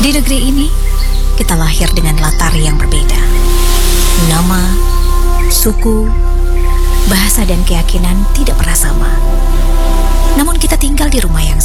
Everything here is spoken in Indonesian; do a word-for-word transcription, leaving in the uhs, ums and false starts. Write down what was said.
Di negeri ini, kita lahir dengan latar yang berbeda. Nama, suku, bahasa dan keyakinan tidak pernah sama. Namun kita tinggal di rumah yang